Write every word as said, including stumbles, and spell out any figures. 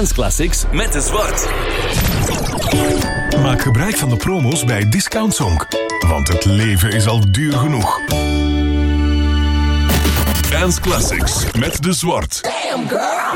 Dance Classics met De Zwart. Maak gebruik van de promo's bij Discount Zonk. Want het leven is al duur genoeg. Dance Classics met De Zwart. Damn girl!